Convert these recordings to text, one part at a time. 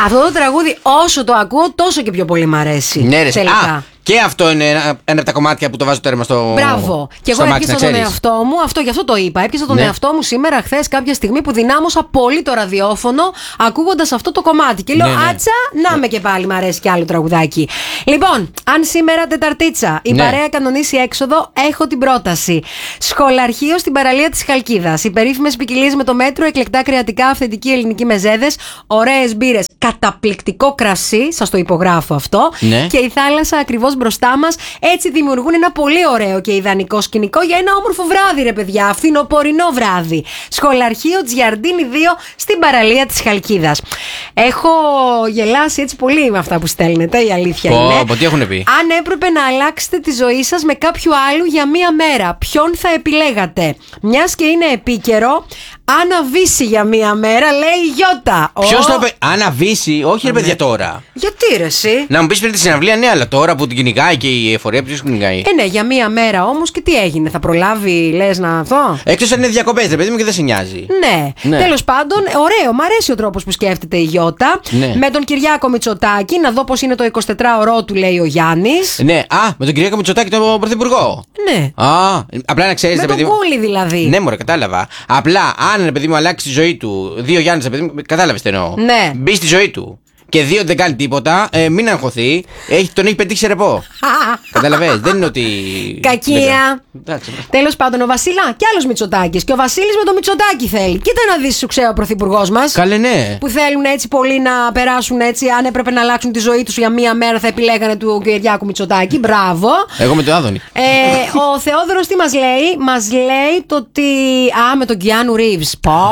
Αυτό το τραγούδι, όσο το ακούω, τόσο και πιο πολύ μ' αρέσει. Ναι, ρε. Τελικά. Και αυτό είναι ένα από τα κομμάτια που το βάζω τέρμα στο. Μπράβο. Και εγώ έπιασα τον εαυτό μου, γι' αυτό το είπα. Έπιασα τον εαυτό μου σήμερα, χθες, κάποια στιγμή που δυνάμωσα πολύ το ραδιόφωνο, ακούγοντας αυτό το κομμάτι. Και λέω, άτσα, να με και πάλι, μ' αρέσει κι άλλο τραγουδάκι. Λοιπόν, αν σήμερα Τεταρτίτσα η παρέα κανονίσει έξοδο, έχω την πρόταση. Σχολαρχείο στην παραλία της Χαλκίδας. Οι περίφημες ποικιλίες με το μέτρο, εκλεκτά κρεατικά, αυθεντική ελληνική μεζέδες, ωραίες μπύρες, καταπληκτικό κρασί, σας το υπογράφω αυτό. Και η θάλασσα ακριβώς μπροστά μας. Έτσι δημιουργούν ένα πολύ ωραίο και ιδανικό σκηνικό για ένα όμορφο βράδυ, ρε παιδιά. Φθινοπορεινό βράδυ. Σχολαρχείο Τζιαρντίνι 2 στην παραλία της Χαλκίδας. Έχω γελάσει έτσι πολύ με αυτά που στέλνετε, η αλήθεια είναι. Τι έχουν πει. Αν έπρεπε να αλλάξετε τη ζωή σας με κάποιου άλλου για μία μέρα, ποιον θα επιλέγατε? Μιας και είναι επίκαιρο, Άννα για μία μέρα, λέει η Γιώτα. Ποιος το είπε? Άννα Βύση, όχι ρε παιδιά τώρα. Γιατί ρε εσύ? Να μου πεις πριν τη συναυλία, ναι, αλλά τώρα που την κυνηγάει και η εφορία, ποιος κυνηγάει? Ναι, για μία μέρα όμως, και τι έγινε, θα προλάβει, λες να αυτό? Εκτός αν είναι διακοπές, ρε παιδί μου, και δεν σε νοιάζει. Ναι. Τέλος πάντων, ωραίο, μ' αρέσει ο τρόπος που σκέφτεται η Γιώτα. Με τον Κυριάκο Μητσοτάκη, να δω πώς είναι το 24ωρο του, λέει ο Γιάννης. Ναι, με τον Κυριάκο Μητσοτάκη, τον Πρωθυπουργό. Ναι. Απλά να ξέρεις, ρε παιδί μου. Με τον Κούλη δηλαδή. Ναι, μωρέ, κατάλαβα. Απλά, αν ρε παιδί μου αλλάξει τη ζωή του, 2 Γιάννης, ρε παιδί μου, κατάλαβες τι εννοώ. Ναι. Μπει στη ζωή του. Και 2 δεν κάνει τίποτα, μην αγχωθεί. Τον έχει πετύχει σε ρεπό. Καταλαβες, δεν είναι ότι. Κακία. Τέλος πάντων, ο Βασίλα και άλλος Μητσοτάκης. Και ο Βασίλης με το Μητσοτάκη θέλει. Κοίτα να δεις, σου ξέρω, ο πρωθυπουργός μας. Καλέ, ναι. Που θέλουν έτσι πολύ να περάσουν έτσι. Αν έπρεπε να αλλάξουν τη ζωή τους για μία μέρα, θα επιλέγανε του Κυριάκου Μητσοτάκη. Μπράβο. Εγώ με τον Άδωνη. Ο Θεόδωρος τι μας λέει? Μας λέει το ότι. Με τον Κιάνου Ρίβς.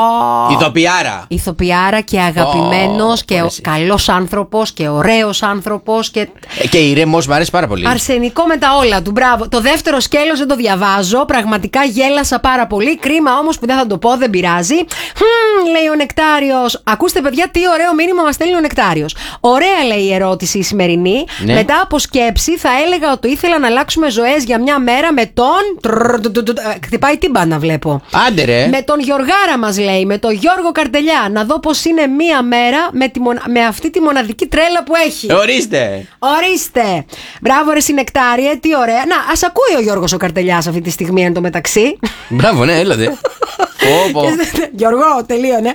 Ηθοποιάρα. Ηθοποιάρα και αγαπημένος και καλός άνθρωπος και ωραίος άνθρωπος. Και ηρεμός, μου αρέσει πάρα πολύ. Αρσενικό με τα όλα του. Μπράβο. Το δεύτερο σκέλος δεν το διαβάζω. Πραγματικά γέλασα πάρα πολύ. Κρίμα όμως που δεν θα το πω, δεν πειράζει. Λέει ο Νεκτάριος. Ακούστε, παιδιά, τι ωραίο μήνυμα μας στέλνει ο Νεκτάριος. Ωραία, λέει η ερώτηση η σημερινή. Ναι. Μετά από σκέψη, θα έλεγα ότι ήθελα να αλλάξουμε ζωές για μια μέρα με τον. Χτυπάει τύμπανα, βλέπω. Άντε ρε. Με τον Γιωργάρα μας λέει. Με τον Γιώργο Καρτελιά. Να δω πως είναι μια μέρα με αυτή τη μοναδική τρέλα που έχει. Ορίστε. Μπράβο, ρε Συνεκτάριε, τι ωραία. Να, ας ακούει ο Γιώργος ο Καρτελιάς αυτή τη στιγμή εν τω μεταξύ. Μπράβο, ναι, έλατε. Γιώργο, τελείωνε.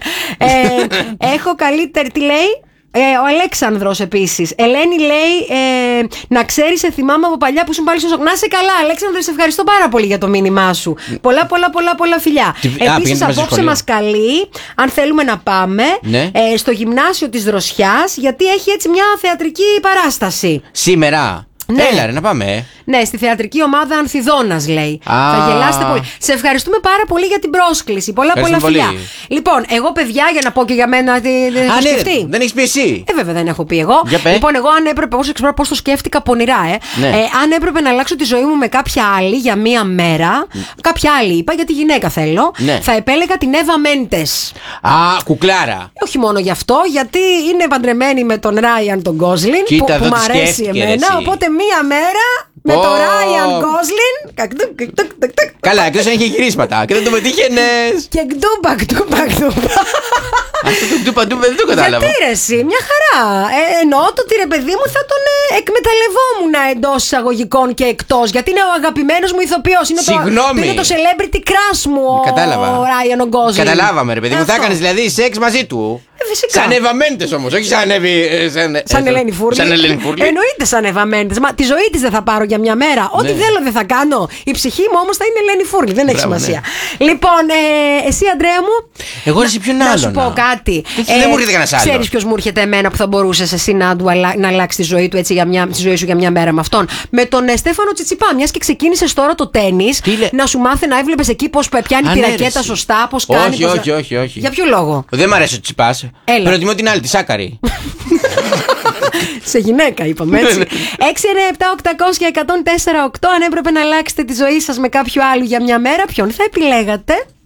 Έχω καλύτερη, τι λέει? Ο Αλέξανδρος επίσης. Ελένη λέει, να ξέρεις, σε θυμάμαι από παλιά που ήσουν πάλι στο σοκ. Να είσαι καλά, Αλέξανδρε, σε ευχαριστώ πάρα πολύ για το μήνυμά σου. Πολλά φιλιά. Επίσης, απόψε μας καλεί, αν θέλουμε να πάμε, στο γυμνάσιο της Δροσιάς, γιατί έχει έτσι μια θεατρική παράσταση. Σήμερα. Ναι. Έλα ρε, να πάμε. Ναι, στη θεατρική ομάδα Ανθιδώνας, λέει. Θα γελάσετε πολύ. Σε ευχαριστούμε πάρα πολύ για την πρόσκληση. Πολλά φιλιά. Λοιπόν, εγώ, παιδιά, για να πω και για μένα. Ναι, δεν έχεις πει εσύ. Βέβαια δεν έχω πει εγώ. Λοιπόν, εγώ αν έπρεπε, όσο ξέρω πώς το σκέφτηκα πονηρά, αν έπρεπε να αλλάξω τη ζωή μου με κάποια άλλη για μία μέρα. Κάποια άλλη είπα, γιατί γυναίκα θέλω. Θα επέλεγα την Εύα Μέντες. Κουκλάρα. Όχι μόνο γι' αυτό, γιατί είναι παντρεμένη με τον Ράιαν τον Γκόσλιν. Που μου αρέσει εμένα. Οπότε μία μέρα με τον Ράιαν Γκόσλιν. Καλά, εκτός αν είχε γυρίσματα και δεν το πετύχαινες. Και κτούπα. Αυτό το κτούπα δεν το κατάλαβα. Γιατί ρε εσύ, μια χαρά. Εννοώ το ότι ρε παιδί μου θα τον εκμεταλλευόμουν εντός εισαγωγικών και εκτός. Γιατί είναι ο αγαπημένος μου ηθοποιός. Είναι το celebrity crush μου ο Ράιαν Γκόσλιν. Καταλάβαμε ρε παιδί μου, θα έκανες δηλαδή σεξ μαζί του. Φυσικά. Σαν Εύα Μέντες όμως, όχι σαν Ελένη Φούρλη. Εννοείται σαν Εύα Μέντες. Μα τη ζωή της δεν θα πάρω για μια μέρα. Ό,τι θέλω δεν θα κάνω. Η ψυχή μου όμως θα είναι Ελένη Φούρλη. Δεν έχει σημασία. Λοιπόν, εσύ Αντρέα μου. Εγώ εσύ ποιον άλλον. Να σου πω κάτι. Δεν μου έρχεται κανένας άλλος. Ξέρεις ποιος μου έρχεται εμένα που θα μπορούσες εσύ να αλλάξει τη ζωή του έτσι τη ζωή σου για μια μέρα με αυτόν? Με τον Στέφανο Τσιτσιπά. Μιας και ξεκίνησες τώρα το τένις, να σου μάθει να έβλεπες εκεί πώς πιάνει τη ρακέτα σωστά, πώς κάνει. Όχι. Για ποιο λόγο? Δεν μ' αρέσει ο Τσιτσιπάς. Προτιμώ την άλλη, τη Σάκαρη. Σε γυναίκα είπαμε έτσι. 6, 9, 7, 800 και 104,8. Αν έπρεπε να αλλάξετε τη ζωή σας με κάποιο άλλο για μια μέρα, ποιον θα επιλέγατε?